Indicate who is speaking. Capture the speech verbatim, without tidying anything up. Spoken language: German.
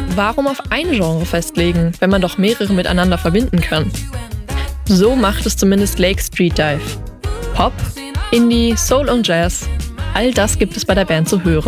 Speaker 1: warum auf ein Genre festlegen, wenn man doch mehrere miteinander verbinden kann? So macht es zumindest Lake Street Dive. Pop, Indie, Soul und Jazz, all das gibt es bei der Band zu hören.